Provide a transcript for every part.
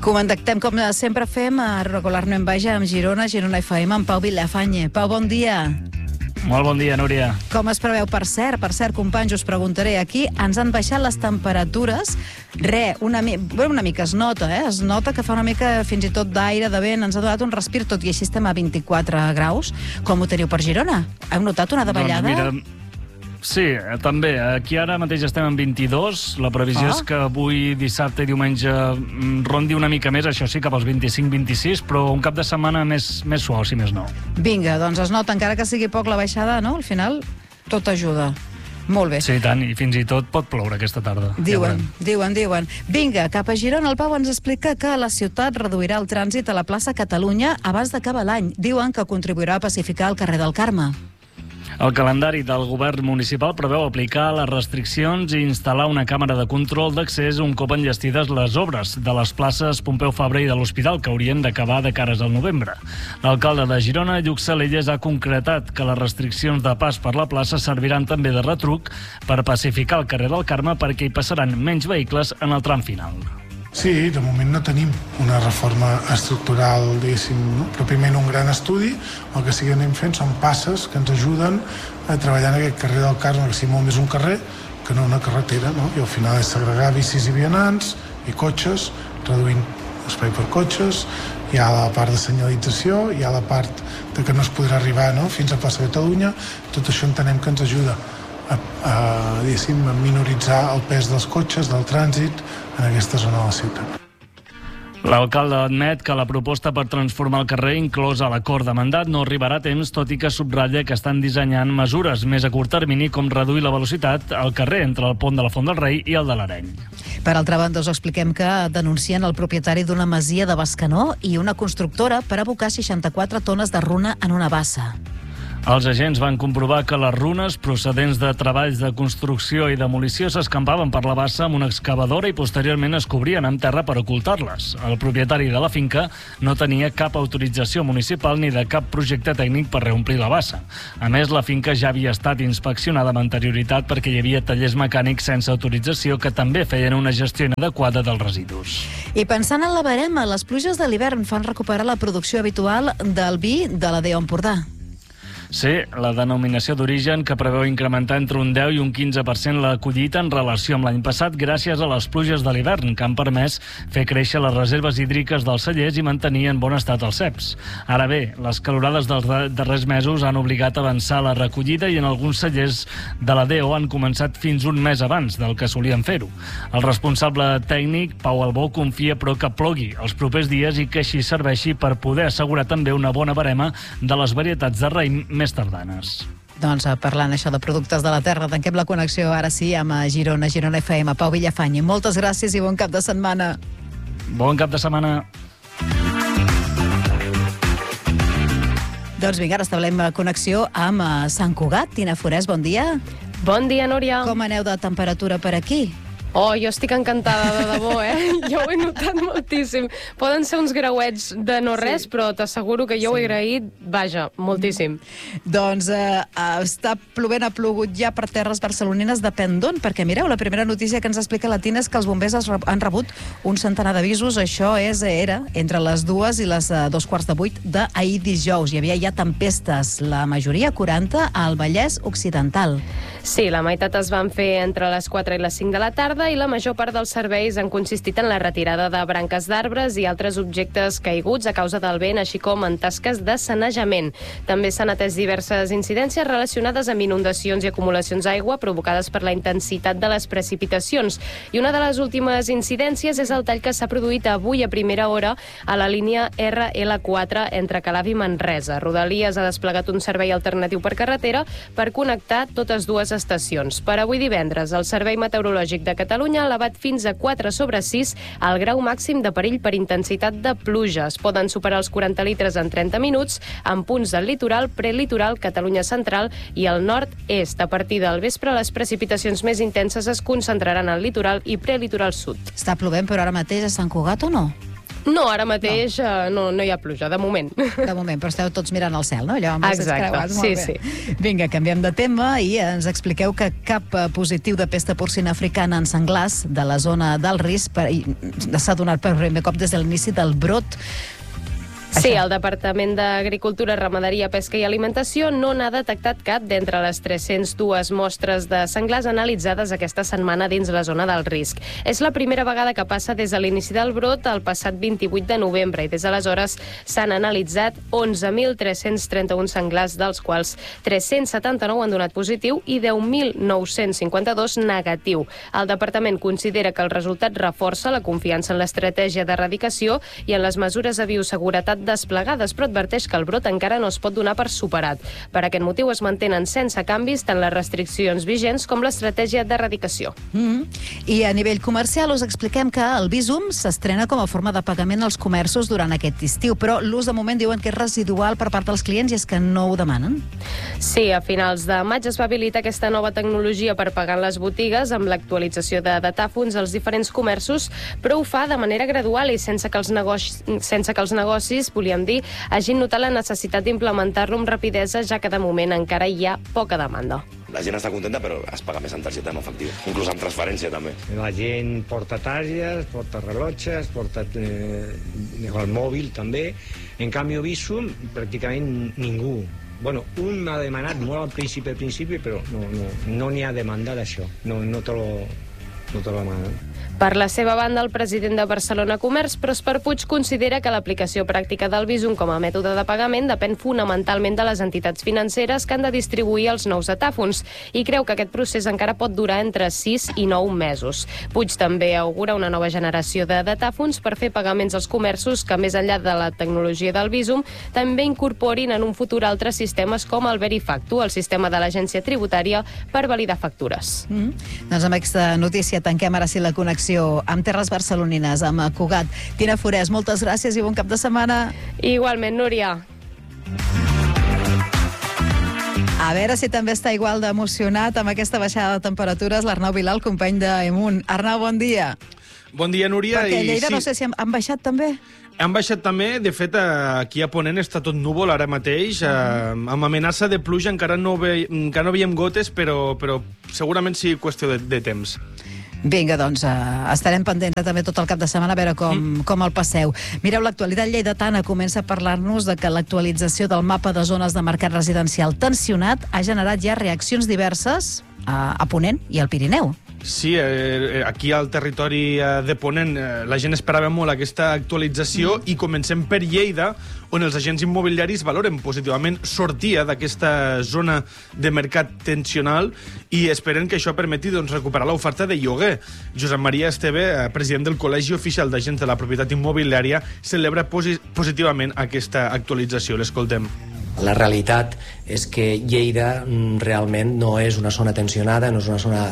Contactem, com sempre fem, regularment amb Girona FM, amb Pau Villafañe. Pau, bon dia. Molt bon dia, Núria. Com es preveu? Per cert, companys, us preguntaré aquí, ens han baixat les temperatures. Una mica es nota, es nota que fa una mica fins i tot d'aire, de vent, ens ha donat un respir, tot i així estem a 24 graus. Com ho teniu per Girona? Heu notat una davallada? Doncs mira, sí, també. Aquí ara mateix estem en 22. La previsió és que avui, dissabte i diumenge rondi una mica més, això sí, cap als 25-26, però un cap de setmana més suau, si més no. Vinga, doncs es nota, encara que sigui poc la baixada, no? Al final, tot ajuda. Molt bé. Sí, tant, i fins i tot pot ploure aquesta tarda. Diuen. Vinga, cap a Girona, el Pau ens explica que la ciutat reduirà el trànsit a la plaça Catalunya abans d'acabar l'any. Diuen que contribuirà a pacificar el carrer del Carme. El calendari del govern municipal preveu aplicar les restriccions i instal·lar una càmera de control d'accés un cop enllestides les obres de les places Pompeu Fabra i de l'Hospital, que haurien d'acabar de cares al novembre. L'alcalde de Girona, Lluc Salelles, ha concretat que les restriccions de pas per la plaça serviran també de retruc per pacificar el carrer del Carme perquè hi passaran menys vehicles en el tram final. Sí, de moment no tenim una reforma estructural, diguéssim, no? Pròpiament un gran estudi. El que sí que anem fent són passes que ens ajuden a treballar en aquest carrer del Carme, que sigui molt més un carrer que no una carretera, no? I al final és segregar bicis i vianants i cotxes, reduint l'espai per cotxes. Hi ha la part de senyalització, hi ha la part de que no es podrà arribar, no? Fins a plaça Catalunya. Tot això entenem que ens ajuda a minoritzar el pes dels cotxes, del trànsit en aquesta zona de la ciutat. L'alcalde admet que la proposta per transformar el carrer, inclosa a l'acord de mandat, no arribarà a temps, tot i que subratlla que estan dissenyant mesures més a curt termini, com reduir la velocitat al carrer entre el pont de la Font del Rei i el de l'Areny. Per altra banda, us expliquem que denuncien el propietari d'una masia de Bescanó i una constructora per abocar 64 tones de runa en una bassa. Els agents van comprovar que les runes procedents de treballs de construcció i demolició s'escampaven per la bassa amb una excavadora i posteriorment es cobrien amb terra per ocultar-les. El propietari de la finca no tenia cap autorització municipal ni de cap projecte tècnic per reomplir la bassa. A més, la finca ja havia estat inspeccionada amb anterioritat perquè hi havia tallers mecànics sense autorització que també feien una gestió inadequada dels residus. I pensant en la verema, les pluges de l'hivern fan recuperar la producció habitual del vi de la DO Empordà. Sí, la denominació d'origen que preveu incrementar entre un 10 i un 15% la collita en relació amb l'any passat gràcies a les pluges de l'hivern que han permès fer créixer les reserves hídriques dels cellers i mantenir en bon estat els ceps. Ara bé, les calorades dels darrers mesos han obligat a avançar la recollida i en alguns cellers de la DO han començat fins un mes abans del que solien fer-ho. El responsable tècnic, Pau Albó, confia però que plogui els propers dies i que així serveixi per poder assegurar també una bona barema de les varietats de raïm més tardanes. Doncs parlant això de productes de la terra, tanquem la connexió ara sí amb Girona FM. Pau Villafañe, moltes gràcies i bon cap de setmana. Bon cap de setmana. Doncs vinga, ara establem connexió amb Sant Cugat. Tina Forès, bon dia. Bon dia, Núria. Com aneu de temperatura per aquí? Oh, jo estic encantada, de debò, Jo ho he notat moltíssim. Poden ser uns grauets de no res, però t'asseguro que jo ho he agraït, vaja, moltíssim. Doncs està plovent, ha plogut ja per terres barcelonines, depèn d'on, perquè mireu, la primera notícia que ens explica la Tina és que els bombers han rebut un centenar d'avisos. Això era entre les 2 i les 2:15 d'ahir dijous. Hi havia ja tempestes, la majoria 40 al Vallès Occidental. Sí, la meitat es van fer entre les 4 i les 5 de la tarda i la major part dels serveis han consistit en la retirada de branques d'arbres i altres objectes caiguts a causa del vent, així com en tasques de sanejament. També s'han atès diverses incidències relacionades amb inundacions i acumulacions d'aigua provocades per la intensitat de les precipitacions. I una de les últimes incidències és el tall que s'ha produït avui a primera hora a la línia RL4 entre Calaf i Manresa. Rodalies ha desplegat un servei alternatiu per carretera per connectar totes dues estacions. Per avui divendres, el Servei Meteorològic de Catalunya ha elevat fins a 4/6 el grau màxim de perill per intensitat de pluges. Poden superar els 40 litres en 30 minuts en punts del litoral, prelitoral, Catalunya central i el nord-est. A partir del vespre, les precipitacions més intenses es concentraran al litoral i prelitoral sud. Està plovent, però ara mateix a Sant Cugat o no? No, ara mateix no hi ha pluja, de moment. De moment, però esteu tots mirant al cel, no? Allò amb els dits creuats. Sí, Molt bé. Vinga, canviem de tema i ens expliqueu que cap positiu de pesta porcina africana en senglars de la zona del risc s'ha donat per primer cop des de l'inici del brot. Sí, el Departament d'Agricultura, Ramaderia, Pesca i Alimentació no n'ha detectat cap d'entre les 302 mostres de senglars analitzades aquesta setmana dins la zona del risc. És la primera vegada que passa des de l'inici del brot el passat 28 de novembre i des d'aleshores s'han analitzat 11.331 senglars, dels quals 379 han donat positiu i 10.952 negatiu. El departament considera que el resultat reforça la confiança en l'estratègia d'erradicació i en les mesures de bioseguretat desplegades, però adverteix que el brot encara no es pot donar per superat. Per aquest motiu es mantenen sense canvis tant les restriccions vigents com l'estratègia d'erradicació. I a nivell comercial us expliquem que el Bizum s'estrena com a forma de pagament als comerços durant aquest estiu, però l'ús de moment diuen que és residual per part dels clients i és que no ho demanen. Sí, a finals de maig es va habilitar aquesta nova tecnologia per pagar en les botigues amb l'actualització de datàfons als diferents comerços, però ho fa de manera gradual i sense que els negocis volíem dir, hagin notat la necessitat d'implementar-lo amb rapidesa, ja que de moment encara hi ha poca demanda. La gent està contenta, però es paga més en targeta en efectiu, inclús amb transferència també. La gent porta targes, porta rellotges, porta el mòbil també. En canvi, Bizum, pràcticament ningú. Bueno, un m'ha demanat molt al principi, però no n'hi ha demanda d'això. No te lo demanen. Per la seva banda, el president de Barcelona Comerç, Pròsper Puig, considera que l'aplicació pràctica del Bizum com a mètode de pagament depèn fonamentalment de les entitats financeres que han de distribuir els nous datàfons i creu que aquest procés encara pot durar entre 6 i 9 mesos. Puig també augura una nova generació de datàfons per fer pagaments als comerços que, més enllà de la tecnologia del Bizum, també incorporin en un futur altres sistemes com el Verifactu, el sistema de l'agència tributària per validar factures. Doncs amb aquesta notícia tanquem ara sí la connexió amb terres barcelonines, amb Cugat. Tina Forès, moltes gràcies i bon cap de setmana. Igualment, Núria. A veure si també està igual d'emocionat amb aquesta baixada de temperatures l'Arnau Vilà, el company d'Emun. Arnau, bon dia. Bon dia, Núria. Perquè a Lleida no sé si han baixat també. Han baixat també, de fet, aquí a Ponent està tot núvol ara mateix, amb amenaça de pluja, encara no veiem gotes, però segurament sí qüestió de temps. Vinga, doncs estarem pendents també tot el cap de setmana a veure com el passeu. Mireu, l'actualitat lleidatana comença a parlar-nos de que l'actualització del mapa de zones de mercat residencial tensionat ha generat ja reaccions diverses a Ponent i al Pirineu. Sí, aquí al territori de Ponent la gent esperava molt aquesta actualització i comencem per Lleida, on els agents immobiliaris valoren positivament sortir d'aquesta zona de mercat tensional i esperen que això permeti recuperar l'oferta de lloguer. Josep Maria Esteve, president del Col·legi Oficial d'Agents de la Propietat Immobiliària, celebra positivament aquesta actualització. L'escoltem. La realitat és que Lleida realment no és una zona tensionada, no és una zona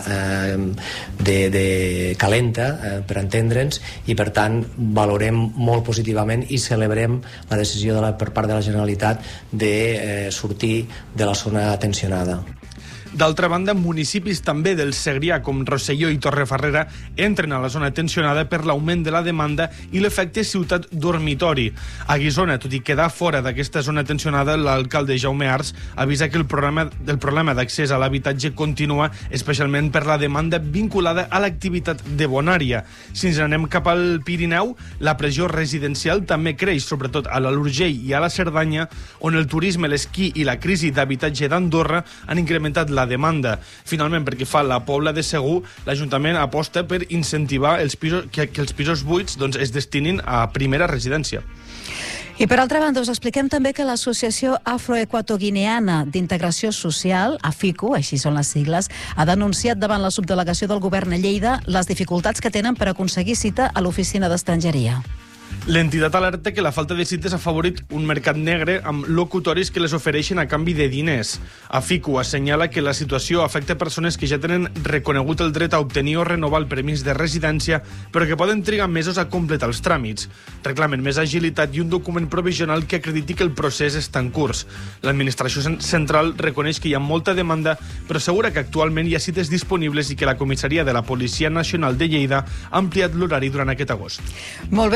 de calenta, per entendre'ns, i per tant valorem molt positivament i celebrem la decisió per part de la Generalitat de sortir de la zona tensionada. D'altra banda, municipis també del Segrià, com Rosselló i Torrefarrera, entren a la zona tensionada per l'augment de la demanda i l'efecte ciutat dormitori. A Guissona, tot i quedar fora d'aquesta zona tensionada, l'alcalde Jaume Ars avisa que el problema d'accés a l'habitatge continua, especialment per la demanda vinculada a l'activitat de bonària. Si ens anem cap al Pirineu, la pressió residencial també creix, sobretot a l'Alt Urgell i a la Cerdanya, on el turisme, l'esquí i la crisi d'habitatge d'Andorra han incrementat la demanda. Finalment, perquè fa la Pobla de Segur, l'Ajuntament aposta per incentivar que els pisos buits es destinin a primera residència. I per altra banda, us expliquem també que l'Associació Afroequatoguineana d'Integració Social, AFICO, així són les sigles, ha denunciat davant la subdelegació del govern a Lleida les dificultats que tenen per aconseguir cita a l'oficina d'estrangeria. L'entitat alerta que la falta de cites ha favorit un mercat negre amb locutoris que les ofereixen a canvi de diners. AFICO assenyala que la situació afecta persones que ja tenen reconegut el dret a obtenir o renovar el permís de residència, però que poden trigar mesos a completar els tràmits. Reclamen més agilitat i un document provisional que acrediti que el procés està en curs. L'administració central reconeix que hi ha molta demanda, però assegura que actualment hi ha cites disponibles i que la comissaria de la Policia Nacional de Lleida ha ampliat l'horari durant aquest agost. Molt bé, doncs des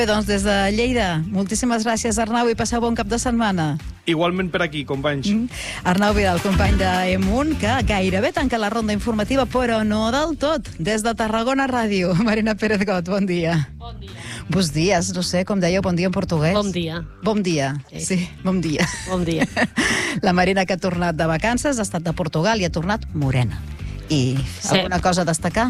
des de Lleida. Moltíssimes gràcies, Arnau, i passeu bon cap de setmana. Igualment per aquí, companys. Arnau Vidal, company d'Emunt, que gairebé tanca la ronda informativa, però no del tot. Des de Tarragona Ràdio. Marina Pérez Got, bon dia. Bon dia. Bons dies, no sé, com dèieu, bon dia en portuguès. Bon dia. Bon dia, sí, bon dia. Bon dia. La Marina, que ha tornat de vacances, ha estat de Portugal i ha tornat morena. I alguna cosa a destacar?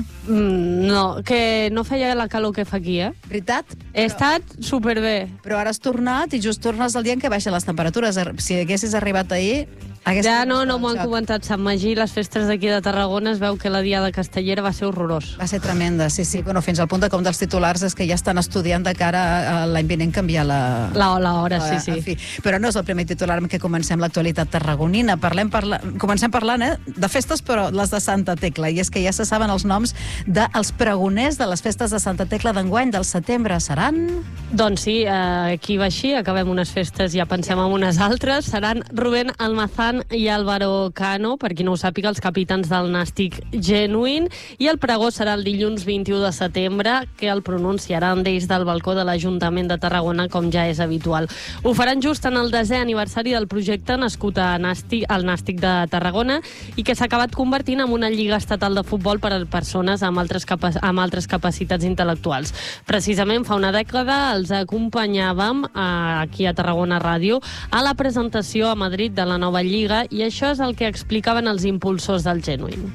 No, que no feia la calor que fa aquí, Veritat? He estat superbé. Però ara has tornat i just tornes el dia en què baixen les temperatures. Si haguessis arribat ahir... Ja no m'ho han comentat. Sant Magí, les festes d'aquí de Tarragona, es veu que la Diada Castellera va ser horrorós. Va ser tremenda, sí. Bueno, fins al punt de com dels titulars és que ja estan estudiant de cara a l'any vinent canviar l'hora, sí. Fi. Però no és el primer titular amb què comencem l'actualitat tarragonina. Comencem parlant de festes, però les de Santa Tecla. I és que ja se saben els noms dels pregoners de les festes de Santa Tecla d'enguany del setembre. Seran? Doncs sí, aquí va així, acabem unes festes, ja pensem en unes altres. Seran Rubén Almazán i Álvaro Cano, per qui no ho sàpiga, els capitans del Nàstic Genuïn, i el pregó serà el dilluns 21 de setembre, que el pronunciaran des del balcó de l'Ajuntament de Tarragona, com ja és habitual. Ho faran just en el 10è aniversari del projecte nascut al Nàstic de Tarragona i que s'ha acabat convertint en una lliga estatal de futbol per a persones amb altres capacitats intel·lectuals. Precisament fa una dècada els acompanyàvem aquí a Tarragona Ràdio a la presentació a Madrid de la nova lliga, i això és el que explicaven els impulsors del Genuïn.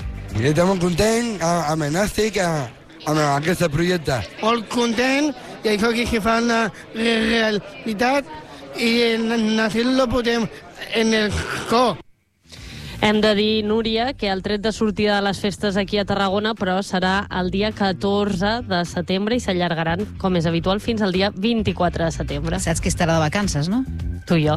Estem contents amb el Nàstic, amb aquest projecte. Molt content, i això que fa una realitat, i el Nàstic lo posem en el cor. Hem de dir, Núria, que el tret de sortida de les festes aquí a Tarragona, però serà el dia 14 de setembre i s'allargaran, com és habitual, fins al dia 24 de setembre. Saps qui estarà de vacances, no? Tu i jo.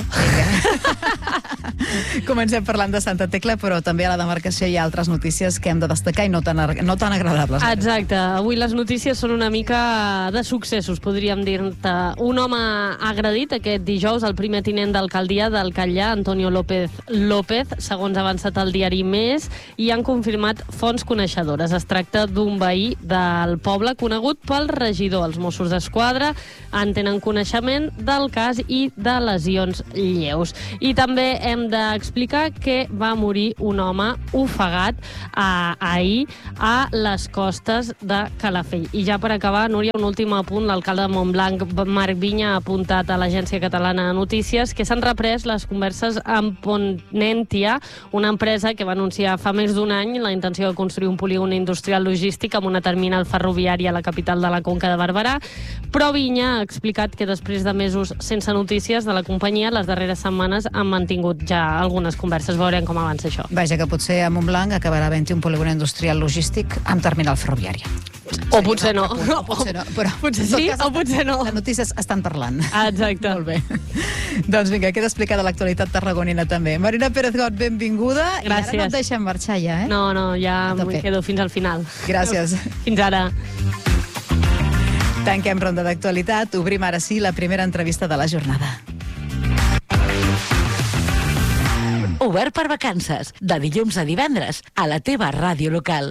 Comencem parlant de Santa Tecla, però també a la demarcació hi ha altres notícies que hem de destacar i no tan agradables. Exacte. Avui les notícies són una mica de successos, podríem dir-te. Un home ha agredit aquest dijous el primer tinent d'alcaldia del Catllar, Antonio López, segons ha avançat el diari Més, i han confirmat fonts coneixedores. Es tracta d'un veí del poble conegut pel regidor. Els Mossos d'Esquadra en tenen coneixement del cas i de lesions lleus. I també hem d'explicar que va morir un home ofegat ahir a les costes de Calafell. I ja per acabar, Núria, un últim apunt. L'alcalde de Montblanc, Marc Vinya, ha apuntat a l'Agència Catalana de Notícies que s'han reprès les converses amb Ponentia, una empresa que va anunciar fa més d'un any la intenció de construir un polígon industrial logístic amb una terminal ferroviària a la capital de la Conca de Barberà, però Vinya ha explicat que després de mesos sense notícies de la companyia, les darreres setmanes han mantingut ja algunes converses. Veurem com avança això. Vaja, que potser a Montblanc acabarà havent-hi un polígon industrial logístic amb terminal ferroviària. O potser no. O potser no, però... Potser sí o potser no. Les notícies estan parlant. Exacte. Molt bé. Doncs vinga, queda explicada l'actualitat tarragonina també. Marina Pérez Got, benvinguda. Gràcies. I ara no et deixem marxar ja, eh? No, ja m'hi quedo fins al final. Gràcies. Fins ara. Tanquem ronda d'actualitat. Obrim ara sí la primera entrevista de la jornada. Obert per vacances, de dilluns a divendres, a la teva ràdio local.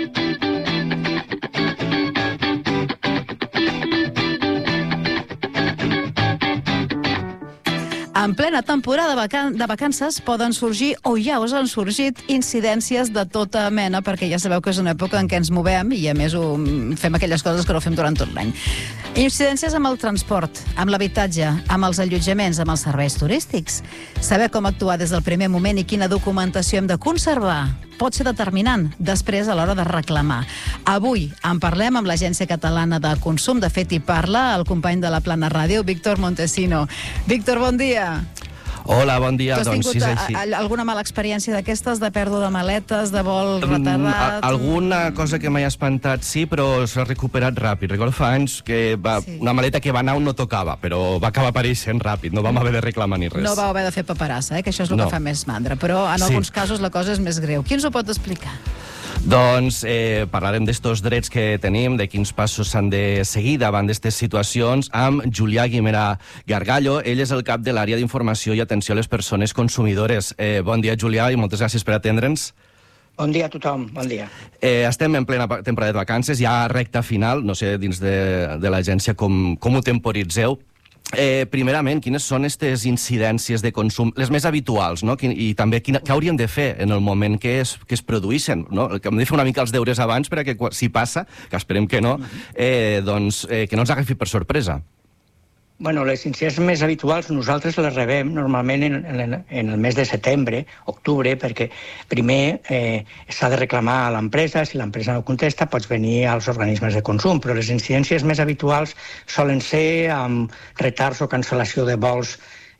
En plena temporada de vacances poden sorgir, o ja us han sorgit, incidències de tota mena, perquè ja sabeu que és una època en què ens movem i, a més, fem aquelles coses que no fem durant tot l'any. Incidències amb el transport, amb l'habitatge, amb els allotjaments, amb els serveis turístics. Saber com actuar des del primer moment i quina documentació hem de conservar pot ser determinant després a l'hora de reclamar. Avui en parlem amb l'Agència Catalana de Consum. De fet, hi parla el company de la Plana Ràdio, Víctor Montesino. Víctor, bon dia. Hola, bon dia. Tu has tingut alguna mala experiència d'aquestes, de pèrdua de maletes, de vol retardat? Alguna cosa que m'ha espantat, sí, però s'ha recuperat ràpid. Recordo fa anys que una maleta que va anar on no tocava, però va acabar apareixent ràpid, no vam haver de reclamar ni res. No vau haver de fer paperassa, que això és el que fa més mandra, però en alguns casos la cosa és més greu. Qui ens ho pot explicar? Doncs parlarem d'estos drets que tenim, de quins passos s'han de seguir davant d'aquestes situacions, amb Julià Guimerà Gargallo. Ell és el cap de l'àrea d'informació i atenció a les persones consumidores. Bon dia, Julià, i moltes gràcies per atendre'ns. Bon dia a tothom, bon dia. Estem en plena temporada de vacances, ja recta final, no sé, dins de l'agència com ho temporitzeu. Primerament, quines són aquestes incidències de consum, les més habituals, no? I també què haurien de fer en el moment que es produeixen, no? Que hem de fer una mica els deures abans perquè si passa, que esperem que no, doncs que no ens agafi per sorpresa. Bueno, les incidències més habituals nosaltres les rebem normalment en el mes de setembre, octubre, perquè primer s'ha de reclamar a l'empresa, si l'empresa no contesta pots venir als organismes de consum, però les incidències més habituals solen ser amb retards o cancel·lació de vols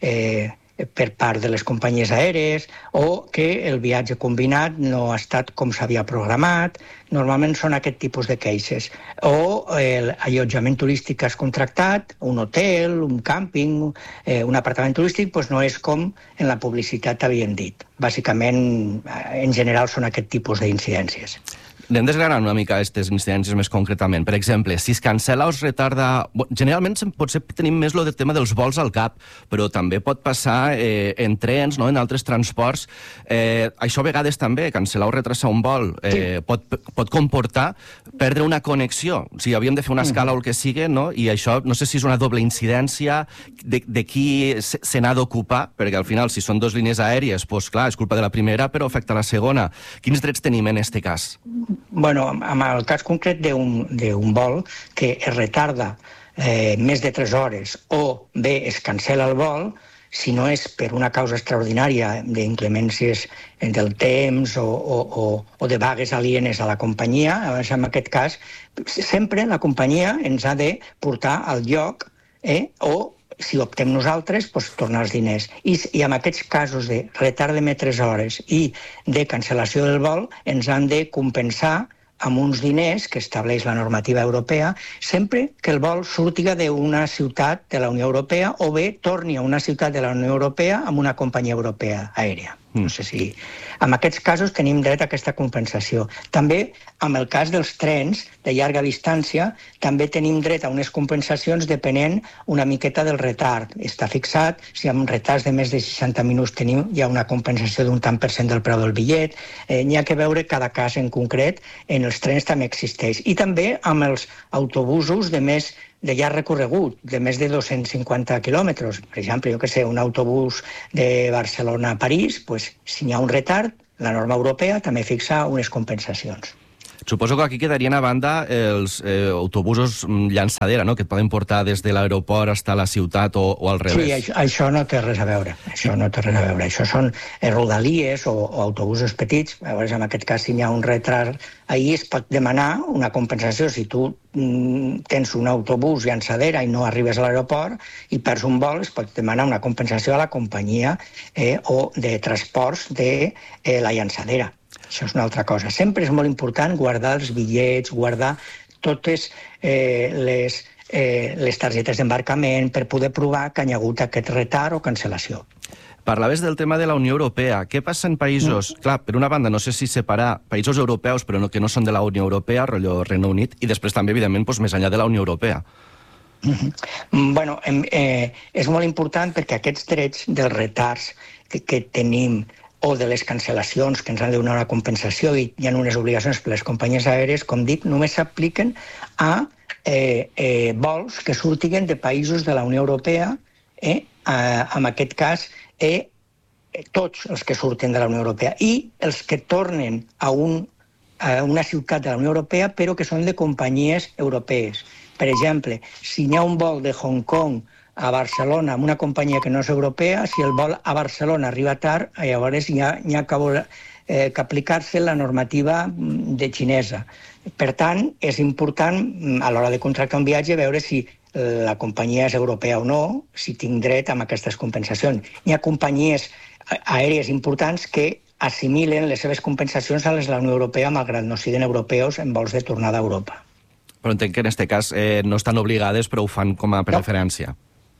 per part de les companyies aèries o que el viatge combinat no ha estat com s'havia programat. Normalment són aquest tipus de queixes. O l'allotjament turístic que has contractat, un hotel, un càmping, un apartament turístic, doncs no és com en la publicitat havien dit. Bàsicament, en general, són aquest tipus d'incidències. Anem desgranant una mica aquestes incidències més concretament. Per exemple, si es cancel·la o es retarda... Generalment potser tenim més el tema dels vols al cap, però també pot passar en trens, no? En altres transports. Això a vegades també, cancel·lar o retrasar un vol, pot comportar perdre una connexió. O sigui, havíem de fer una escala o el que sigui, no? I això no sé si és una doble incidència, de qui se n'ha d'ocupar, perquè al final, si són dues línies aèries, doncs clar, és culpa de la primera, però afecta la segona. Quins drets tenim en aquest cas? Bueno, en el cas concret d'un vol que es retarda més de 3 hores o bé es cancel·la el vol, si no és per una causa extraordinària d'inclemències del temps o de vagues alienes a la companyia, en aquest cas, sempre la companyia ens ha de portar al lloc o si optem nosaltres, doncs tornar els diners. I en aquests casos de retard de més 3 hores i de cancel·lació del vol, ens han de compensar amb uns diners que estableix la normativa europea sempre que el vol surtiga d'una ciutat de la Unió Europea o bé torni a una ciutat de la Unió Europea amb una companyia europea aèria. No sé si... En aquests casos tenim dret a aquesta compensació. També, en el cas dels trens de llarga distància, també tenim dret a unes compensacions depenent una miqueta del retard. Està fixat, si amb retards de més de 60 minuts tenim ja una compensació d'un tant per cent del preu del bitllet. N'hi ha que veure cada cas en concret, en els trens també existeix. I també amb els autobusos de llarg recorregut, de més de 250 quilòmetres. Per exemple, jo que sé, un autobús de Barcelona a París, si hi ha un retard, la norma europea també fixa unes compensacions. Suposo que aquí quedarien a banda els autobusos llançadera, no? Que et poden portar des de l'aeroport fins a la ciutat o al revés. Sí, això no té res a veure. Això són rodalies o autobusos petits. Llavors, en aquest cas, si hi ha un retard, ahir es pot demanar una compensació. Si tu tens un autobús llançadera i no arribes a l'aeroport i perds un vol, es pot demanar una compensació a la companyia o de transports de la llançadera. Això és una altra cosa. Sempre és molt important guardar els bitllets, guardar totes les targetes d'embarcament per poder provar que hi ha hagut aquest retard o cancel·lació. Parlaves del tema de la Unió Europea. Què passa en països... Clar, per una banda, no sé si separar països europeus però que no són de la Unió Europea, rotllo Regne Unit, i després també, evidentment, més enllà de la Unió Europea. Bueno, és molt important perquè aquests drets dels retards que tenim o de les cancel·lacions que ens han de donar una compensació i hi ha unes obligacions per les companyies aèries, com dic, només s'apliquen a vols que surtiguen de països de la Unió Europea, en aquest cas, tots els que surten de la Unió Europea i els que tornen a una ciutat de la Unió Europea però que són de companyies europees. Per exemple, si hi ha un vol de Hong Kong a Barcelona amb una companyia que no és europea, si el vol a Barcelona arriba tard, llavors hi ha que aplicar-se la normativa de xinesa. Per tant, és important a l'hora de contractar un viatge veure si la companyia és europea o no, si tinc dret a aquestes compensacions. Hi ha companyies aèries importants que assimilen les seves compensacions a les de la Unió Europea malgrat no siguin europeus en vols de tornada a Europa. Però entenc que en aquest cas no estan obligades però ho fan com a preferència.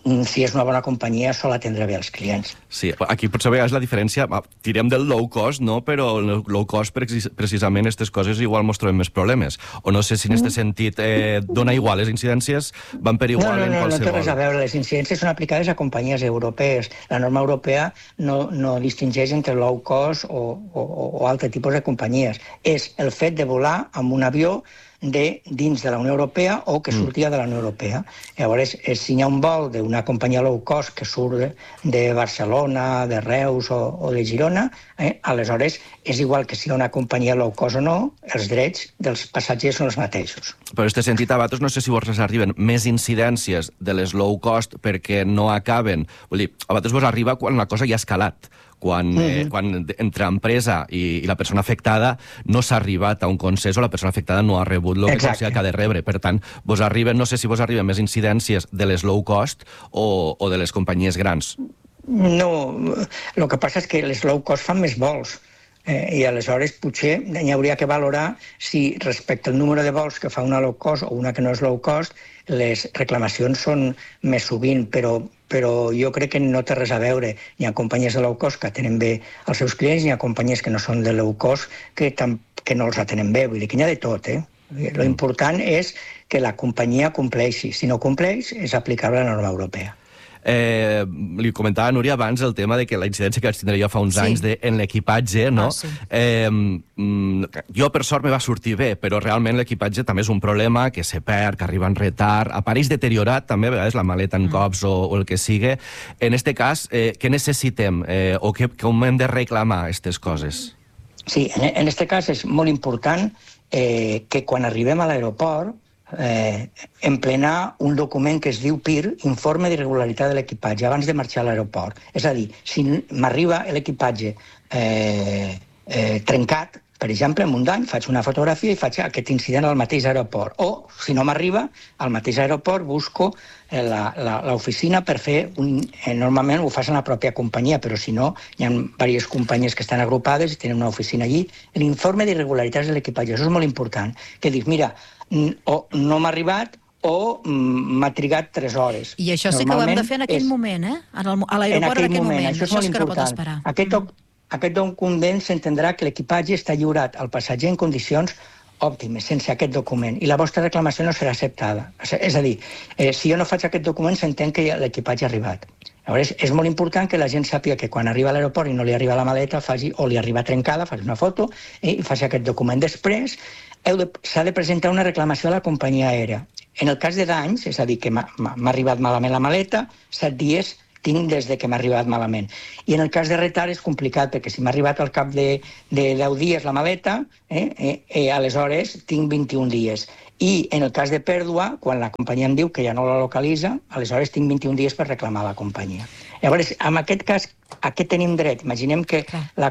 si és una bona companyia, sol atendre bé els clients. Sí, aquí potser a vegades la diferència, tirem del low cost, no? Però el low cost, precisament, aquestes coses igual mos trobem més problemes. O no sé si en aquest sentit dona igual, les incidències van per igual en qualsevol. No té res a veure, les incidències són aplicades a companyies europees. La norma europea no distingeix entre low cost o altre tipus de companyies. És el fet de volar amb un avió dins de la Unió Europea o que sortia de la Unió Europea. Llavors, si hi ha un vol d'una companyia low cost que surt de Barcelona, de Reus o de Girona, aleshores és igual que si hi ha una companyia low cost o no, els drets dels passatgers són els mateixos. Però en aquest sentit, a vosaltres no sé si vos arriben més incidències de les low cost perquè no acaben. Vull dir, a vosaltres vos arriba quan la cosa ja ha escalat. Quan entre empresa i la persona afectada no s'ha arribat a un consens o la persona afectada no ha rebut el que considera que ha de rebre. Per tant, vos arriben, no sé si vos arriben més incidències de les low cost o de les companyies grans. No, el que passa és que les low cost fan més vols. I aleshores potser hi hauria que valorar si respecte al número de vols que fa una low cost o una que no és low cost, les reclamacions són més sovint, però jo crec que no té res a veure. Hi ha companyies de low cost que atenen bé els seus clients, hi ha companyies que no són de low cost que no els atenen bé. Vull dir que hi ha de tot, Lo important és que la companyia compleixi. Si no compleix, és aplicable a la norma europea. Li comentava a Núria abans el tema de que la incidència que vaig tindre jo fa uns anys en l'equipatge, no? Jo per sort me va sortir bé, però realment l'equipatge també és un problema, que se perd, que arriba en retard, apareix deteriorat també a vegades la maleta en cops o el que sigui. En este cas, què necessitem o com hem de reclamar aquestes coses? Sí, en este cas és molt important que quan arribem a l'aeroport emplenar un document que es diu PIR, Informe d'Irregularitat de l'Equipatge, abans de marxar a l'aeroport. És a dir, si m'arriba l'equipatge trencat, per exemple, en un dany, faig una fotografia i faig aquest incident al mateix aeroport. O, si no m'arriba, al mateix aeroport busco l'oficina per fer normalment ho fas en la pròpia companyia, però si no, hi ha diverses companyies que estan agrupades i tenen una oficina allí. L'informe d'irregularitats de l'equipatge, això és molt important, que dius, mira, o no m'ha arribat o m'ha trigat 3 hores. I això sí que ho hem de fer en aquell moment, a l'aeroport en aquell moment. Això és molt important. Aquest document s'entendrà que l'equipatge està lliurat al passatger en condicions òptimes, sense aquest document, i la vostra reclamació no serà acceptada. És a dir, si jo no faig aquest document, s'entén que l'equipatge ha arribat. Llavors, és molt important que la gent sàpiga que quan arriba a l'aeroport i no li arriba la maleta, o li arriba trencada, faci una foto i faci aquest document. Després, s'ha de presentar una reclamació a la companyia aèria. En el cas de danys, és a dir, que m'ha arribat malament la maleta, 7 dies tinc des que m'ha arribat malament. I en el cas de retard és complicat, perquè si m'ha arribat al cap de 10 dies la maleta, aleshores tinc 21 dies. I en el cas de pèrdua, quan la companyia em diu que ja no la localitza, aleshores tinc 21 dies per reclamar a la companyia. Llavors, en aquest cas, a què tenim dret? Imaginem que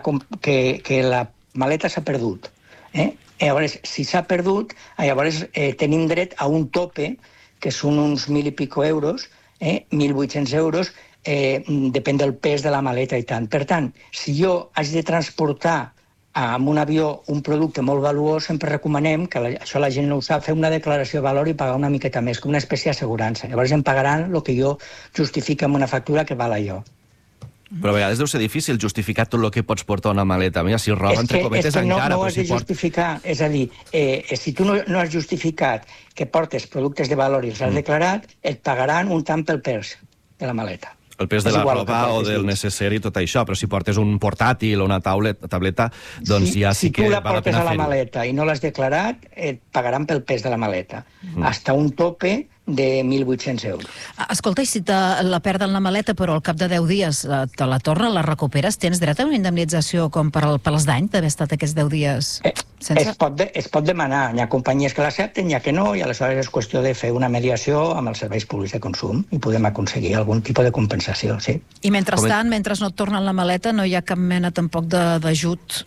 la maleta s'ha perdut. Llavors, si s'ha perdut, llavors tenim dret a un tope, que són uns 1.000 i pico euros, 1.800 euros, depèn del pes de la maleta i tant. Per tant, si jo haig de transportar amb un avió un producte molt valuós, sempre recomanem, que això la gent no ho sap, fer una declaració de valor i pagar una miqueta més, com una espècie d'assegurança. Llavors em pagaran el que jo justifico amb una factura que val allò. Però a vegades deu ser difícil justificar tot el que pots portar a una maleta. Mira, si roba, entre cometes, encara... No ho has de justificar. És a dir, si tu no has justificat que portes productes de valor i els has declarat, et pagaran un tant pel pes de la maleta. El pes de la roba o del necessari i tot això, però si portes un portàtil o una tableta, doncs ja sí que val la pena fer-ho. Si tu la portes a la maleta i no l'has declarat, et pagaran pel pes de la maleta. Hasta un tope de 1.800 euros. Escolta, i si la perden la maleta, però al cap de 10 dies te la torna, la recuperes, tens dret a una indemnització com per als danys d'haver estat aquests 10 dies sense? Es pot demanar. Hi ha companyies que l'accepten, hi ha que no, i aleshores és qüestió de fer una mediació amb els serveis públics de consum i podem aconseguir algun tipus de compensació, sí. I mentrestant, mentre no et tornen la maleta, no hi ha cap mena tampoc d'ajut?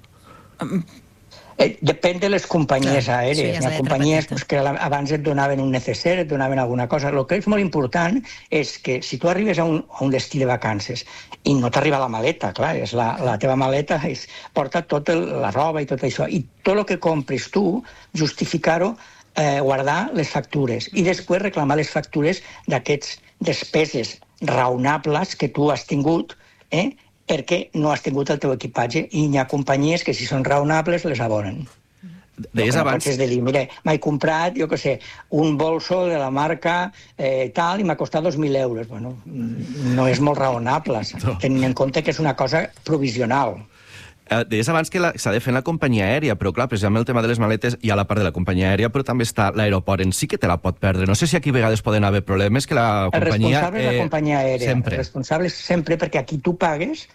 Depèn de les companyies aèries. Hi ha companyies que abans et donaven un necesser, et donaven alguna cosa. El que és molt important és que si tu arribes a un destí de vacances i no t'arriba la maleta, clar, la teva maleta porta tota la roba i tot això, i tot el que compris tu, justificar-ho, guardar les factures i després reclamar les factures d'aquests despeses raonables que tu has tingut, perquè no has tingut el teu equipatge, i hi ha companyies que si són raonables les abonen. Deies abans... No pots de dir, mira, m'he comprat, jo què sé, un bolso de la marca tal i m'ha costat 2.000 euros. Bueno, no és molt raonable, tenint en compte que és una cosa provisional. Deies abans que s'ha de fer en la companyia aèria, però clar, precisament el tema de les maletes hi ha la part de la companyia aèria, però també està l'aeroport en si que te la pot perdre. No sé si aquí a vegades poden haver problemes que la companyia... El responsable és la companyia aèria. Sempre. El responsable és sempre perquè aquí tu pagues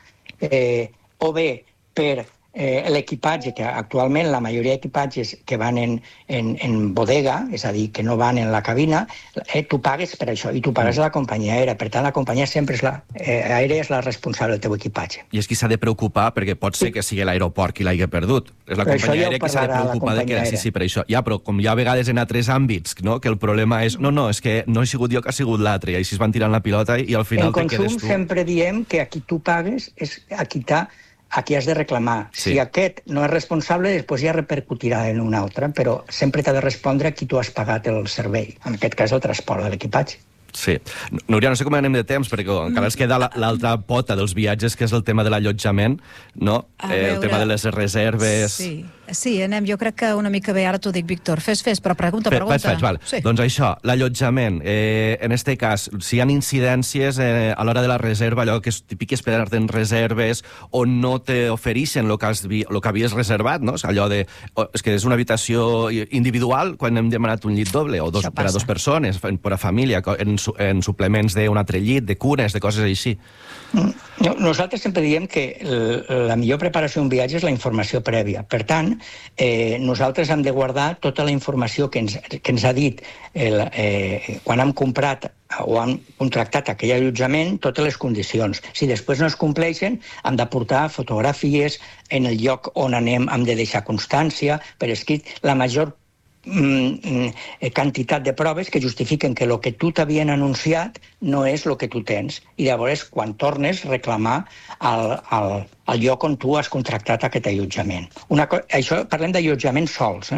o bé per l'equipatge, que actualment la majoria d'equipatges que van en bodega, és a dir, que no van en la cabina, tu pagues per això, i tu pagues a la companyia aèria. Per tant, la companyia aèria és la responsable del teu equipatge. I és qui s'ha de preocupar, perquè pot ser que sigui l'aeroport qui l'hagi perdut. És la companyia aèria qui s'ha de preocupar de que sí, per això. Ja, però com hi ha vegades en altres àmbits, no?, que el problema és no, és que no he sigut jo que ha sigut l'altre, i així es van tirant la pilota i al final te quedes tu. En consum sempre diem que a qui tu pagues és a qui has de reclamar. Sí. Si aquest no és responsable, després ja repercutirà en un altre, però sempre t'ha de respondre a qui tu has pagat el servei, en aquest cas el transport de l'equipatge. Sí. Núria, no sé com anem de temps, perquè encara ens queda l'altra pota dels viatges, que és el tema de l'allotjament, no? El tema de les reserves... Sí, anem, jo crec que una mica bé, ara t'ho dic, Víctor. Fes, però pregunta. Faig, val. Sí. Doncs això, l'allotjament, en este cas, si hi ha incidències a l'hora de la reserva, allò que és típic esperar-te en reserves, o no t'ofereixen el que havies reservat, no? Allò de... És que és una habitació individual quan hem demanat un llit doble, o per a 2 persones, per a família, en suplements d'un altre llit, de cures, de coses així. Nosaltres sempre diem que la millor preparació d'un viatge és la informació prèvia. Per tant, nosaltres hem de guardar tota la informació que ens ha dit quan hem comprat o hem contractat aquell allotjament, totes les condicions. Si després no es compleixen, hem de portar fotografies en el lloc on anem, hem de deixar constància per escrit, la major quantitat de proves que justifiquen que el que tu t'havien anunciat no és el que tu tens. I llavors, quan tornes, reclamar al lloc on tu has contractat aquest allotjament. Això parlem d'allotjament sols.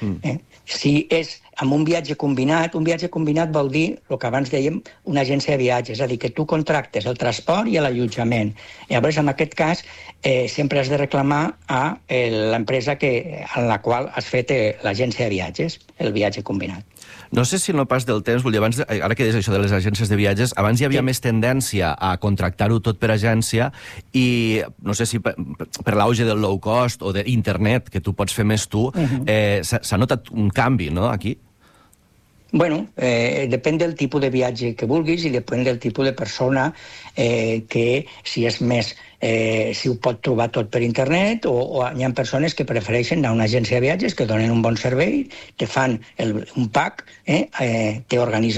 Si és amb un viatge combinat vol dir, el que abans dèiem, una agència de viatges, és a dir, que tu contractes el transport i l'allotjament. Llavors, en aquest cas, sempre has de reclamar a l'empresa en la qual has fet l'agència de viatges, el viatge combinat. No sé si en el pas del temps, abans, ara que deies això de les agències de viatges, abans hi havia més tendència a contractar-ho tot per agència i no sé si per l'auge del low cost o d'internet, que tu pots fer més tu, s'ha notat un canvi, no?, aquí? Bueno, depèn del tipus de viatge que vulguis i depèn del tipus de persona que si és més, si ho pot trobar tot per internet o hi ha persones que prefereixen anar a una agència de viatges que donen un bon servei, te fan un pack, t'organitzen